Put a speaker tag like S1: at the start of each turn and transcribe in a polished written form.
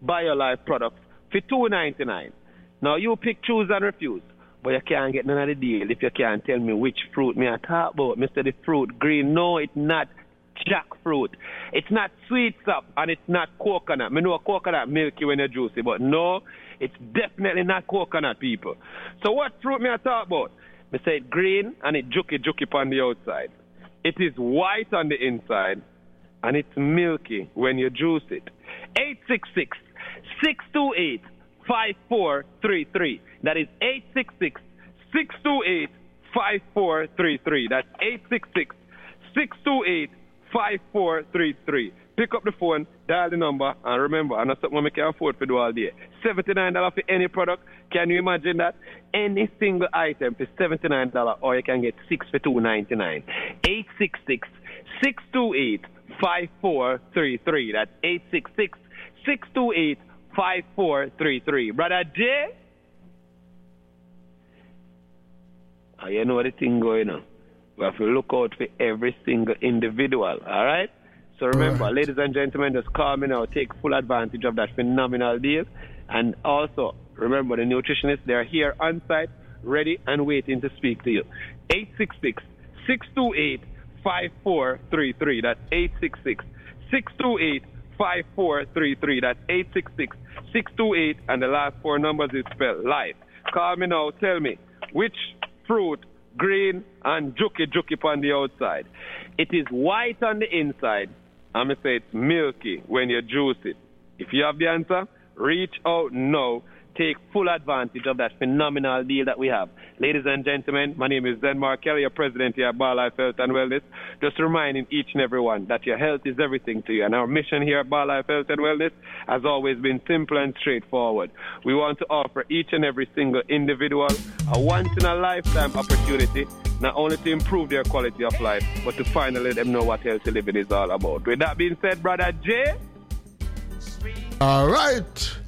S1: BioLife products for $2.99. Now you pick, choose and refuse, but you can't get none of the deal if you can't tell me which fruit me I talk about. Mr. The fruit green. No, it's not jackfruit. It's not sweet sap and it's not coconut. I know coconut milky when it's juicy, but no, it's definitely not coconut, people. So what fruit me I talk about? I say it green and it juky on the outside. It is white on the inside and it's milky when you juice it. 866-628-5433. That is 866-628-5433. That's 866-628-5433. Pick up the phone, dial the number, and remember, I know something we can afford to do all day. $79 for any product. Can you imagine that? Any single item for $79, or you can get 6 for $2.99. 866-628-5433. That's 866-628-5433. Brother J? You know the thing going on. We have to look out for every single individual, all right? So remember, ladies and gentlemen, just call me now. Take full advantage of that phenomenal deal. And also, remember, the nutritionists, they're here on site, ready and waiting to speak to you. 866-628-5433. That's 866-628-5433. That's 866-628, and the last 4 numbers is spelled life. Call me now. Tell me which fruit, green and juky on the outside. It is white on the inside. I'm going to say it's milky when you juice it. If you have the answer, reach out now. Take full advantage of that phenomenal deal that we have. Ladies and gentlemen, my name is Denmark Kelly, your president here at BioLife Health and Wellness. Just reminding each and everyone that your health is everything to you. And our mission here at BioLife Health and Wellness has always been simple and straightforward. We want to offer each and every single individual a once-in-a-lifetime opportunity, not only to improve their quality of life, but to finally let them know what healthy living is all about. With that being said, Brother J.
S2: All right.